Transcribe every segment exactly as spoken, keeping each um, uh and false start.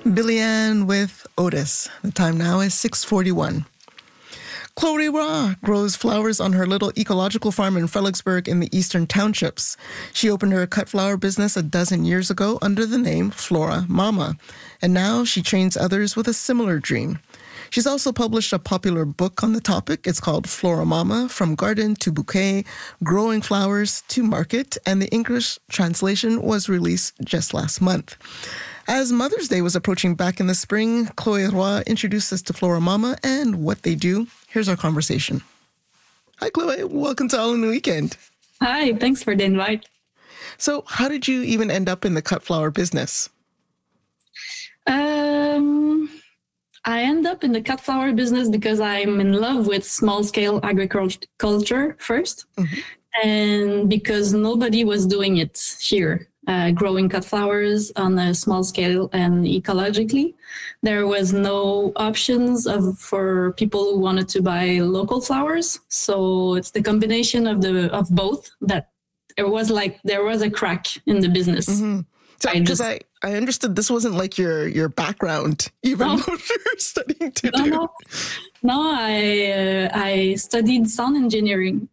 Billy Ann with Otis. The time now is six forty-one. Chloe Ra grows flowers on her little ecological farm in Fredericksburg in the Eastern Townships. She opened her cut flower business a dozen years ago under the name Flora Mama, and now she trains others with a similar dream. She's also published a popular book on the topic. It's called Flora Mama, From Garden to Bouquet, Growing Flowers to Market, and the English translation was released just last month. As Mother's Day was approaching back in the spring, Chloe Roy introduced us to Flora Mama and what they do. Here's our conversation. Hi, Chloe. Welcome to All in the Weekend. Hi, thanks for the invite. So how did you even end up in the cut flower business? Um, I end up in the cut flower business because I'm in love with small-scale agriculture first, mm-hmm. and because nobody was doing it here. Uh, growing cut flowers on a small scale and ecologically. There was no options of for people who wanted to buy local flowers. So it's the combination of the of both that it was like there was a crack in the business. Mm-hmm. So because I, I, I understood this wasn't like your, your background, even no. though you were studying to no, do. No, no I, uh, I studied sound engineering.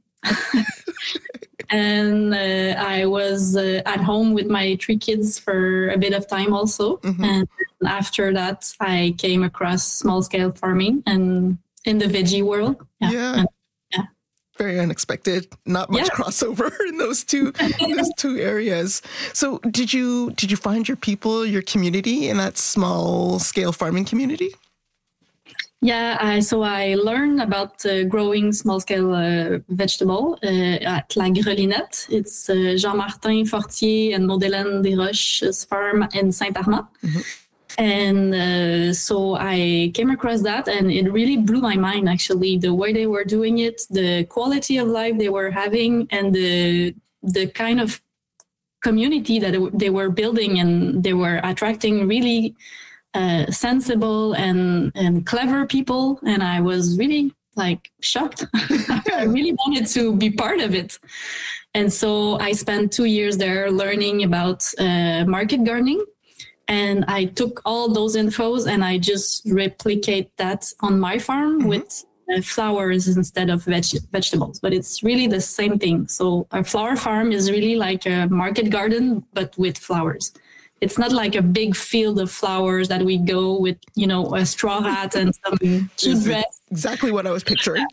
And uh, I was uh, at home with my three kids for a bit of time also. Mm-hmm. And after that, I came across small-scale farming and in the veggie world. Yeah. yeah. And, yeah. Very unexpected. Not much yeah. crossover in those two those two areas. So did you did you find your people, your community in that small-scale farming community? Yeah, I, so I learned about uh, growing small-scale uh, vegetable uh, at La Grelinette. It's uh, Jean-Martin Fortier and Maud-Hélène Desroches' farm in Saint-Armand. Mm-hmm. And uh, so I came across that, and it really blew my mind, actually, the way they were doing it, the quality of life they were having, and the the kind of community that they were building, and they were attracting really Uh, sensible and, and clever people. And I was really like shocked. I really wanted to be part of it. And so I spent two years there learning about uh, market gardening. And I took all those infos and I just replicate that on my farm mm-hmm. with uh, flowers instead of veg- vegetables. But it's really the same thing. So a flower farm is really like a market garden, but with flowers. It's not like a big field of flowers that we go with, you know, a straw hat and some cute dress. Exactly what I was picturing.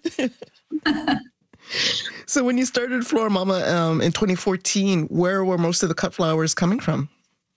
So when you started Flora Mama um, in twenty fourteen, where were most of the cut flowers coming from?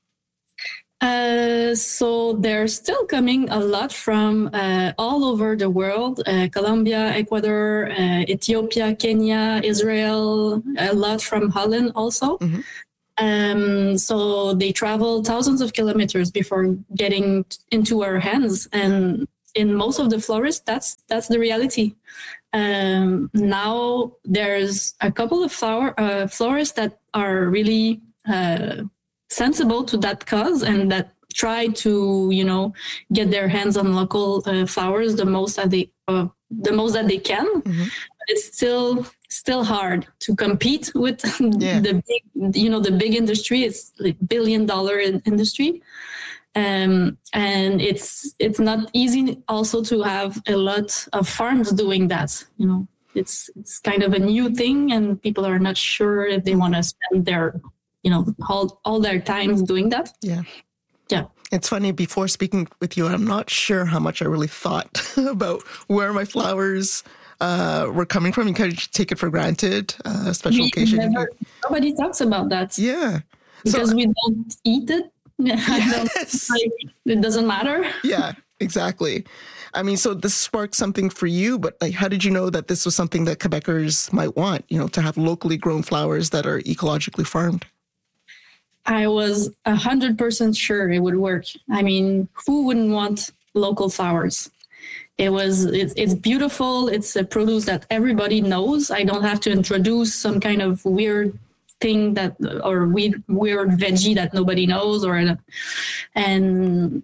Uh, so they're still coming a lot from uh, all over the world, uh, Colombia, Ecuador, uh, Ethiopia, Kenya, Israel, a lot from Holland also. Mm-hmm. Um, so they travel thousands of kilometers before getting t- into our hands. And in most of the florists, that's that's the reality. Um, now there's a couple of flower uh, florists that are really uh, sensible to that cause and that try to, you know, get their hands on local uh, flowers the most that they uh, the most that they can. Mm-hmm. It's still still hard to compete with yeah. the big, you know, the big industry. It's like billion dollar in industry. Um, and it's it's not easy also to have a lot of farms doing that. You know, it's it's kind of a new thing and people are not sure if they want to spend their, you know, all, all their time doing that. Yeah. Yeah. It's funny, before speaking with you, I'm not sure how much I really thought about where my flowers Uh, were coming from. You kind of take it for granted, uh, special we occasion. Never, nobody talks about that. Yeah. Because so, we don't eat it. Yes. Like, it doesn't matter. Yeah, exactly. I mean, so this sparked something for you, but like, how did you know that this was something that Quebecers might want, you know, to have locally grown flowers that are ecologically farmed? I was a hundred percent sure it would work. I mean, who wouldn't want local flowers? It was, it's, it's beautiful. It's a produce that everybody knows. I don't have to introduce some kind of weird thing that, or weird, weird veggie that nobody knows, or, and,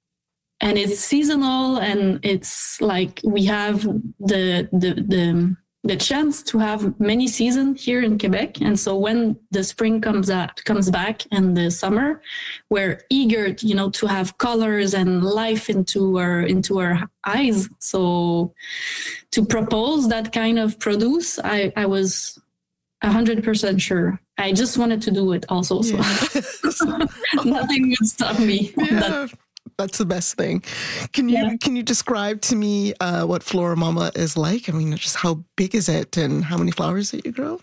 and it's seasonal, and it's like we have the, the, the, the chance to have many seasons here in Quebec. And so when the spring comes out, comes back and the summer, we're eager, you know, to have colors and life into our into our eyes. So to propose that kind of produce, I, I was a hundred percent sure. I just wanted to do it also. So yeah. Nothing would stop me. Yeah. That. That's the best thing. Can you yeah. can you describe to me uh, what Flora Mama is like? I mean, just how big is it and how many flowers that you grow?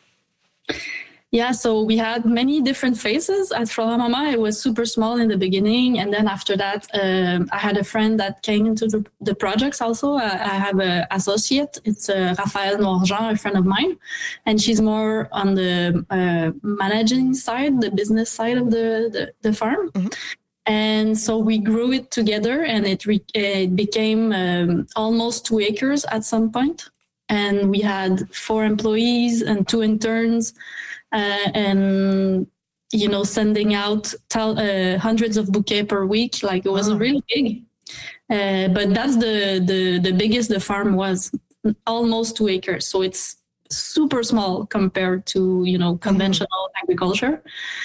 Yeah, so we had many different phases at Flora Mama. It was super small in the beginning. And then after that, um, I had a friend that came into the, the projects also. I, I have an associate. It's uh, Raphaël Noirjean, a friend of mine. And she's more on the uh, managing side, the business side of the, the, the farm. Mm-hmm. And so we grew it together, and it, re- it became um, almost two acres at some point. And we had four employees and two interns, uh, and, you know, sending out tel- uh, hundreds of bouquets per week. Like, it was wow. really big. Uh, but that's the, the, the biggest the farm was, almost two acres. So it's super small compared to, you know, conventional mm-hmm. agriculture.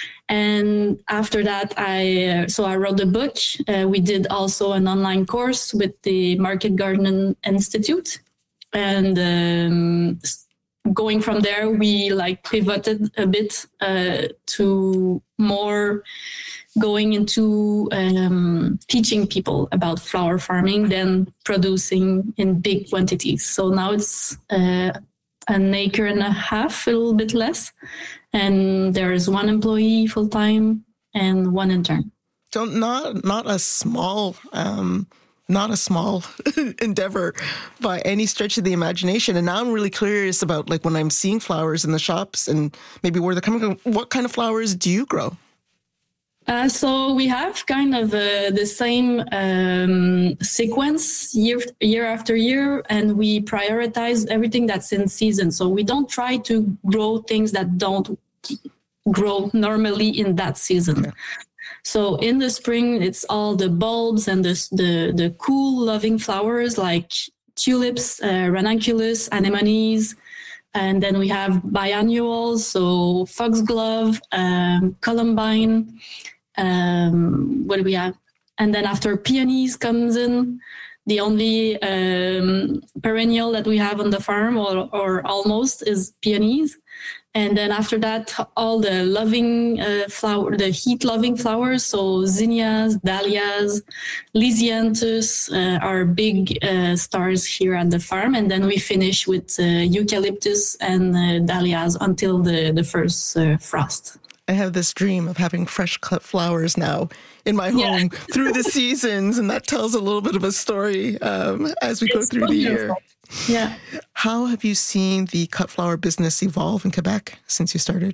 And after that, I uh, so I wrote a book. Uh, we did also an online course with the Market Garden Institute, and um, going from there, we like pivoted a bit uh, to more going into um, teaching people about flower farming than producing in big quantities. So now it's uh, an acre and a half, a little bit less. And there is one employee full-time and one intern. So not not a small, um, not a small endeavor by any stretch of the imagination. And now I'm really curious about, like, when I'm seeing flowers in the shops and maybe where they're coming from, what kind of flowers do you grow? Uh, so we have kind of uh, the same um, sequence year year after year, and we prioritize everything that's in season. So we don't try to grow things that don't grow normally in that season. Yeah. So in the spring, it's all the bulbs and the the, the cool, loving flowers like tulips, uh, ranunculus, anemones. And then we have biannuals, so foxglove, um, columbine. Um, what do we have? And then after peonies comes in, the only um, perennial that we have on the farm, or, or almost, is peonies. And then after that, all the loving uh, flower, the heat-loving flowers, so zinnias, dahlias, lisianthus uh, are big uh, stars here at the farm. And then we finish with uh, eucalyptus and uh, dahlias until the, the first uh, frost. I have this dream of having fresh cut flowers now in my home yeah. through the seasons, and that tells a little bit of a story um, as we it's go through the year. Yeah. How have you seen the cut flower business evolve in Quebec since you started?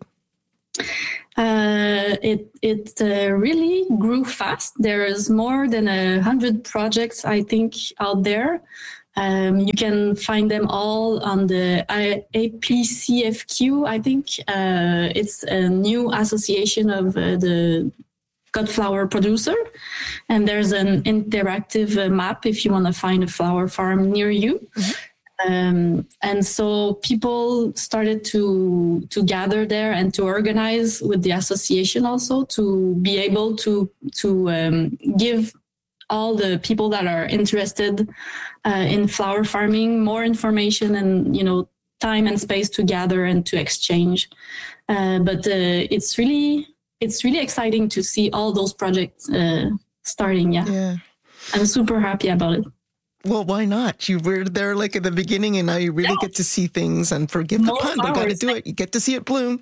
Uh, it it uh, really grew fast. There is more than a hundred projects, I think, out there. Um, you can find them all on the A P C F Q, I think. Uh, it's a new association of uh, the cut flower producer. And there's an interactive uh, map if you want to find a flower farm near you. Mm-hmm. Um, and so people started to to gather there and to organize with the association also to be able to, to um, give all the people that are interested uh, in flower farming more information and, you know, time and space to gather and to exchange. Uh, but uh, it's really it's really exciting to see all those projects uh, starting. Yeah. yeah, I'm super happy about it. Well, why not? You were there like at the beginning, and now you really yeah. get to see things. And forgive the pun, but got to do it. You get to see it bloom.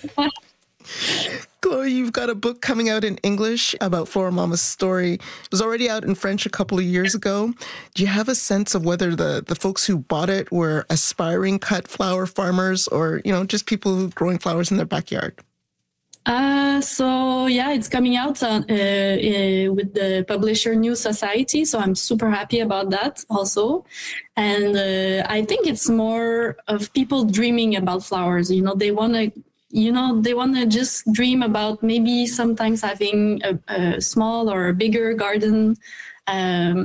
Chloe, you've got a book coming out in English about Flora Mama's story. It was already out in French a couple of years ago. Do you have a sense of whether the, the folks who bought it were aspiring cut flower farmers or, you know, just people who growing flowers in their backyard? Uh, so, yeah, it's coming out uh, uh, with the publisher New Society. So I'm super happy about that also. And uh, I think it's more of people dreaming about flowers. You know, they want to You know, they want to just dream about maybe sometimes having a, a small or a bigger garden, um,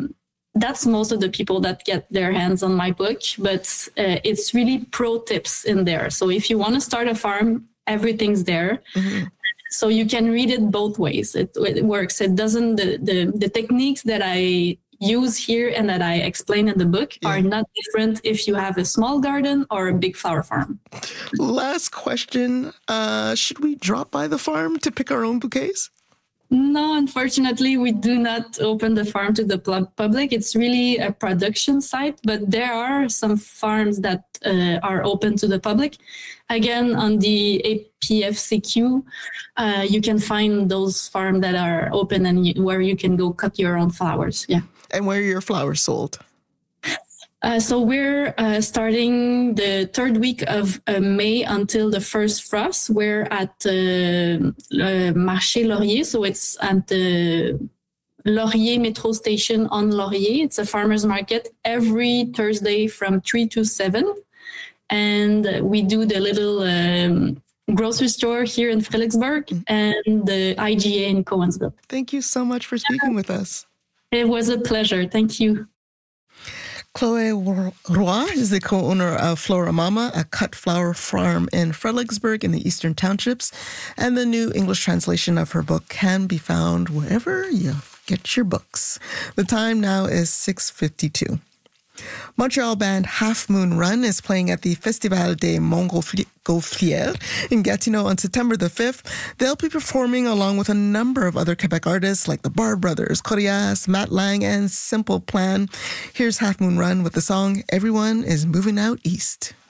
that's most of the people that get their hands on my book, but uh, it's really pro tips in there. So if you want to start a farm, everything's there. Mm-hmm. So you can read it both ways. It, it works. It doesn't, the, the, the techniques that I use here and that I explain in the book yeah. are not different if you have a small garden or a big flower farm. Last question. Uh, should we drop by the farm to pick our own bouquets? No, unfortunately, we do not open the farm to the public. It's really a production site, but there are some farms that uh, are open to the public. Again, on the A P F C Q, uh, you can find those farms that are open and you, where you can go cut your own flowers. Yeah. And where are your flowers sold? Uh, so we're uh, starting the third week of uh, May until the first frost. We're at uh, uh, Marché Laurier, so it's at the Laurier Metro Station on Laurier. It's a farmer's market every Thursday from three to seven. And we do the little um, grocery store here in Fredericksburg and the I G A in Cowansville. Thank you so much for speaking with us. It was a pleasure. Thank you. Chloe Roy is the co-owner of Flora Mama, a cut flower farm in Fredericksburg in the Eastern Townships. And the new English translation of her book can be found wherever you get your books. The time now is six fifty-two. Montreal band Half Moon Run is playing at the Festival des Montgolfières in Gatineau on September the fifth. They'll be performing along with a number of other Quebec artists like the Bar Brothers, Corias, Matt Lang, and Simple Plan. Here's Half Moon Run with the song Everyone is Moving Out East.